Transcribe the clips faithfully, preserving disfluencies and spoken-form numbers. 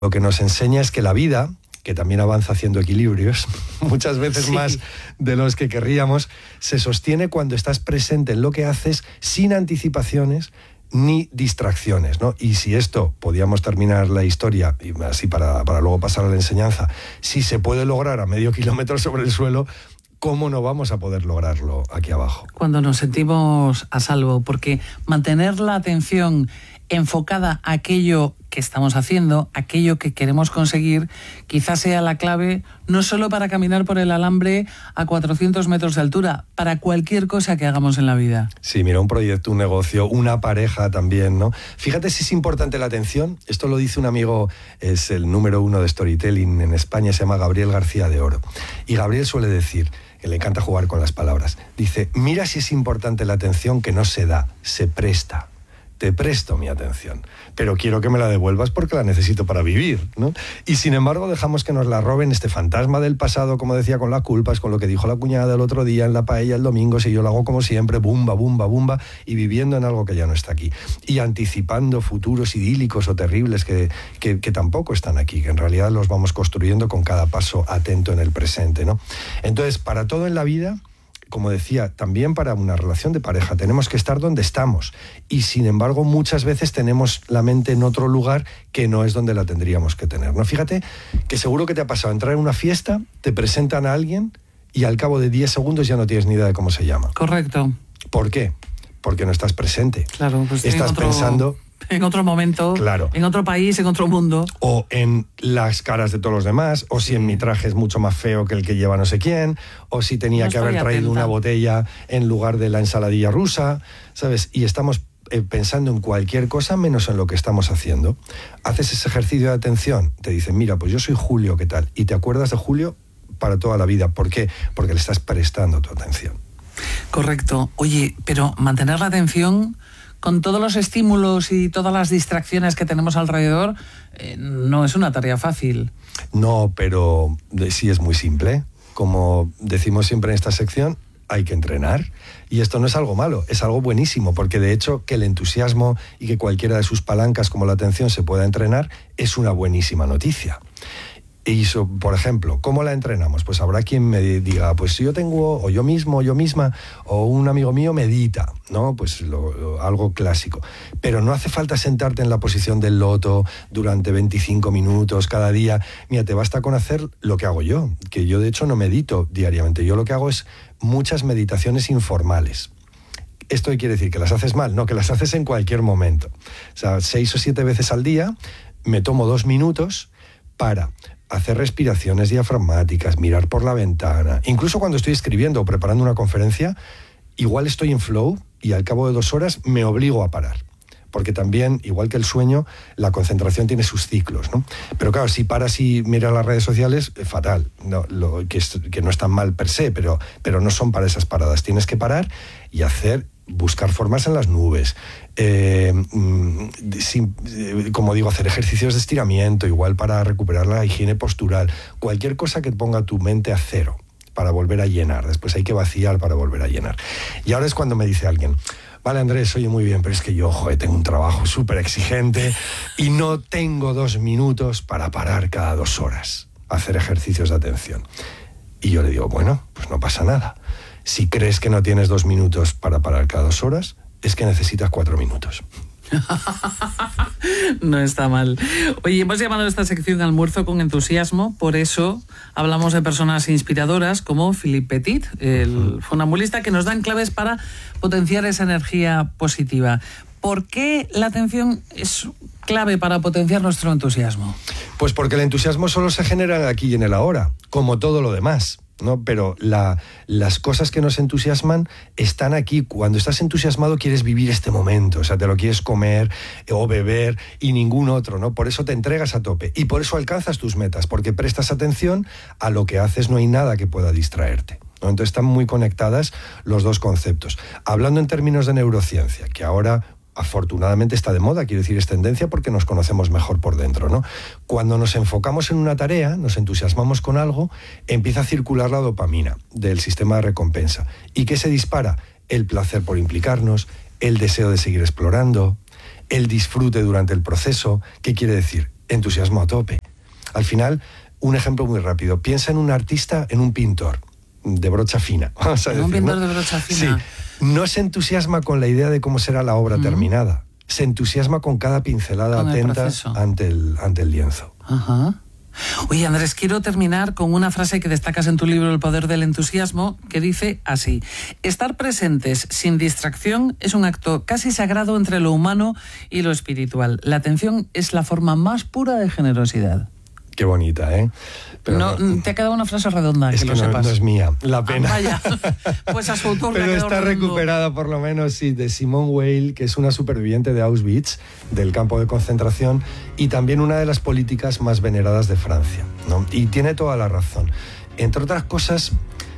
lo que nos enseña es que la vida, que también avanza haciendo equilibrios, muchas veces sí. más de los que querríamos, se sostiene cuando estás presente en lo que haces sin anticipaciones ni distracciones, ¿no? Y si esto, podíamos terminar la historia, y así para, para luego pasar a la enseñanza, si se puede lograr a medio kilómetro sobre el suelo, ¿cómo no vamos a poder lograrlo aquí abajo? Cuando nos sentimos a salvo, porque mantener la atención enfocada a aquello que estamos haciendo, aquello que queremos conseguir, quizás sea la clave no solo para caminar por el alambre a cuatrocientos metros de altura, para cualquier cosa que hagamos en la vida. Sí, mira, un proyecto, un negocio, una pareja también, ¿no? Fíjate si es importante la atención. Esto lo dice un amigo, es el número uno de storytelling en España, se llama Gabriel García de Oro. Y Gabriel suele decir, que le encanta jugar con las palabras, dice, mira si es importante la atención que no se da, se presta. Te presto mi atención, pero quiero que me la devuelvas porque la necesito para vivir, ¿no? Y sin embargo dejamos que nos la roben este fantasma del pasado, como decía, con la culpa, es con lo que dijo la cuñada el otro día en la paella el domingo, si yo lo hago como siempre, bumba, bumba, bumba, y viviendo en algo que ya no está aquí. Y anticipando futuros idílicos o terribles que, que, que tampoco están aquí, que en realidad los vamos construyendo con cada paso atento en el presente, ¿no? Entonces, para todo en la vida, como decía, también para una relación de pareja tenemos que estar donde estamos y sin embargo muchas veces tenemos la mente en otro lugar que no es donde la tendríamos que tener, ¿no? Fíjate que seguro que te ha pasado entrar en una fiesta, te presentan a alguien y al cabo de diez segundos ya no tienes ni idea de cómo se llama. Correcto. ¿Por qué? Porque no estás presente. Claro, pues estás otro... pensando... En otro momento, claro. En otro país, en otro mundo. O en las caras de todos los demás, o si en mi traje es mucho más feo que el que lleva no sé quién, o si tenía no que haber traído atenta. una botella en lugar de la ensaladilla rusa, ¿sabes? Y estamos eh, pensando en cualquier cosa menos en lo que estamos haciendo. Haces ese ejercicio de atención, te dicen, mira, pues yo soy Julio, ¿qué tal? Y te acuerdas de Julio para toda la vida. ¿Por qué? Porque le estás prestando tu atención. Correcto. Oye, pero mantener la atención... con todos los estímulos y todas las distracciones que tenemos alrededor, eh, no es una tarea fácil. No, pero sí es muy simple. Como decimos siempre en esta sección, hay que entrenar. Y esto no es algo malo, es algo buenísimo, porque de hecho que el entusiasmo y que cualquiera de sus palancas como la atención se pueda entrenar es una buenísima noticia. Y eso, por ejemplo, ¿cómo la entrenamos? Pues habrá quien me diga, pues yo tengo, o yo mismo, o yo misma, o un amigo mío medita, ¿no? Pues lo, lo, algo clásico. Pero no hace falta sentarte en la posición del loto durante veinticinco minutos cada día. Mira, te basta con hacer lo que hago yo, que yo de hecho no medito diariamente. Yo lo que hago es muchas meditaciones informales. ¿Esto quiere decir que las haces mal? No, que las haces en cualquier momento. O sea, seis o siete veces al día me tomo dos minutos para... hacer respiraciones diafragmáticas, mirar por la ventana. Incluso cuando estoy escribiendo o preparando una conferencia, igual estoy en flow y al cabo de dos horas me obligo a parar. Porque también, igual que el sueño, la concentración tiene sus ciclos, ¿no? Pero claro, si paras y miras las redes sociales, eh, fatal. No, lo, que, es, que no están mal per se, pero, pero no son para esas paradas. Tienes que parar y hacer... buscar formas en las nubes, eh, sin, como digo, hacer ejercicios de estiramiento, igual para recuperar la higiene postural, cualquier cosa que ponga tu mente a cero para volver a llenar. Después hay que vaciar para volver a llenar. Y ahora es cuando me dice alguien, vale Andrés, oye muy bien, pero es que yo, joder, tengo un trabajo súper exigente y no tengo dos minutos para parar cada dos horas a hacer ejercicios de atención. Y yo le digo, bueno, pues no pasa nada. Si crees que no tienes dos minutos para parar cada dos horas, es que necesitas cuatro minutos. No está mal. Oye, hemos llamado a esta sección Almuerzo con Entusiasmo, por eso hablamos de personas inspiradoras como Philippe Petit, el funambulista, que nos dan claves para potenciar esa energía positiva. ¿Por qué la atención es clave para potenciar nuestro entusiasmo? Pues porque el entusiasmo solo se genera aquí y en el ahora, como todo lo demás, ¿no? Pero la, las cosas que nos entusiasman están aquí. Cuando estás entusiasmado quieres vivir este momento, o sea, te lo quieres comer o beber y ningún otro, ¿no? Por eso te entregas a tope y por eso alcanzas tus metas, porque prestas atención a lo que haces, no hay nada que pueda distraerte, ¿no? Entonces están muy conectadas los dos conceptos. Hablando en términos de neurociencia, que ahora... afortunadamente está de moda, quiero decir, es tendencia porque nos conocemos mejor por dentro, ¿no? Cuando nos enfocamos en una tarea, nos entusiasmamos con algo, empieza a circular la dopamina del sistema de recompensa. ¿Y qué se dispara? El placer por implicarnos, el deseo de seguir explorando, el disfrute durante el proceso. ¿Qué quiere decir? entusiasmo a tope. Al final, un ejemplo muy rápido. Piensa en un artista, en un pintor de brocha fina. Vamos a en decir, un pintor ¿no? de brocha fina. Sí. No se entusiasma con la idea de cómo será la obra uh-huh. terminada. Se entusiasma con cada pincelada con atenta el ante, el, ante el lienzo. Ajá. Oye, Andrés, quiero terminar con una frase que destacas en tu libro El poder del entusiasmo, que dice así: estar presentes sin distracción es un acto casi sagrado entre lo humano y lo espiritual. La atención es la forma más pura de generosidad. Qué bonita, ¿eh? Pero no, no, te ha quedado una frase redonda, es que, que lo no, sepas. no es mía, la pena. Ah, vaya. Pues a su autor Pero le ha está redondo. recuperada por lo menos, sí, de Simone Weil, que es una superviviente de Auschwitz, del campo de concentración, y también una de las políticas más veneradas de Francia, ¿no? Y tiene toda la razón. Entre otras cosas,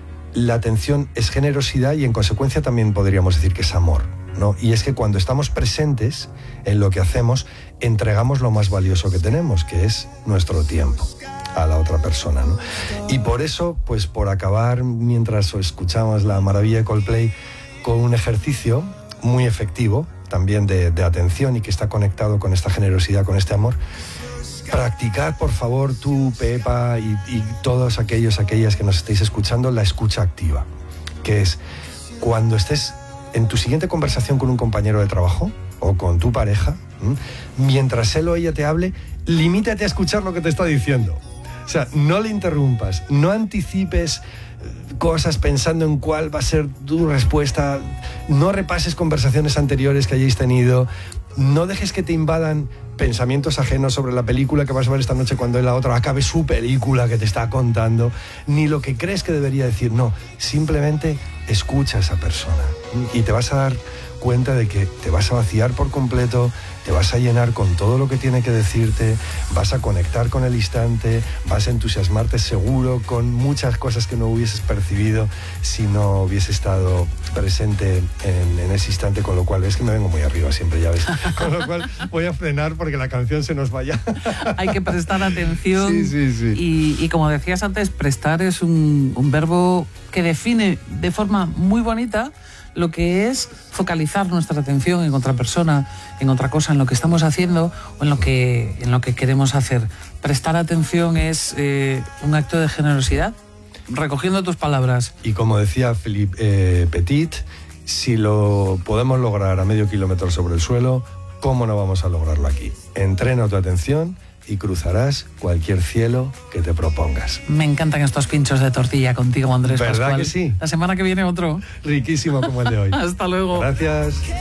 la atención es generosidad y en consecuencia también podríamos decir que es amor, ¿no? Y es que cuando estamos presentes en lo que hacemos, entregamos lo más valioso que tenemos, que es nuestro tiempo a la otra persona, ¿no? Y por eso, pues por acabar, mientras escuchamos la maravilla de Coldplay, con un ejercicio muy efectivo, también de, de atención y que está conectado con esta generosidad, con este amor, practicad, por favor, tú, Pepa, y, y todos aquellos, aquellas que nos estéis escuchando, la escucha activa, que es cuando estés en tu siguiente conversación con un compañero de trabajo o con tu pareja, ¿m? mientras él o ella te hable, limítate a escuchar lo que te está diciendo. O sea, no le interrumpas, no anticipes cosas pensando en cuál va a ser tu respuesta, no repases conversaciones anteriores que hayáis tenido, no dejes que te invadan pensamientos ajenos sobre la película que vas a ver esta noche cuando la otra acabe su película que te está contando, ni lo que crees que debería decir, no, simplemente escucha a esa persona y te vas a dar cuenta de que te vas a vaciar por completo, te vas a llenar con todo lo que tiene que decirte, vas a conectar con el instante, vas a entusiasmarte seguro con muchas cosas que no hubieses percibido si no hubiese estado presente en, en ese instante, con lo cual es que me vengo muy arriba siempre, ya ves, con lo cual voy a frenar porque la canción se nos vaya. Hay que prestar atención. Sí, sí, sí. Y, y como decías antes, prestar es un, un verbo que define de forma muy bonita lo que es focalizar nuestra atención en otra persona, en otra cosa, en lo que estamos haciendo o en lo que, en lo que queremos hacer. Prestar atención es eh, un acto de generosidad, recogiendo tus palabras. Y como decía Philippe eh, Petit, si lo podemos lograr a medio kilómetro sobre el suelo, ¿cómo no vamos a lograrlo aquí? Entrena tu atención y cruzarás cualquier cielo que te propongas. Me encantan estos pinchos de tortilla contigo, Andrés ¿Verdad Pascual. que sí? La semana que viene otro. Riquísimo como el de hoy. Hasta luego. Gracias.